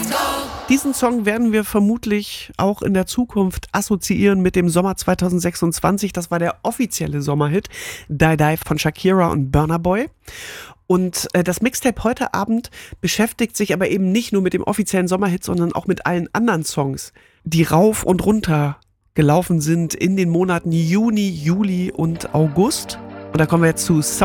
Diesen Song werden wir vermutlich auch in der Zukunft assoziieren mit dem Sommer 2026. Das war der offizielle Sommerhit Die Die von Shakira und Burna Boy. Und das Mixtape heute Abend beschäftigt sich aber eben nicht nur mit dem offiziellen Sommerhit, sondern auch mit allen anderen Songs, die rauf und runter gelaufen sind in den Monaten Juni, Juli und August. Und da kommen wir jetzt zu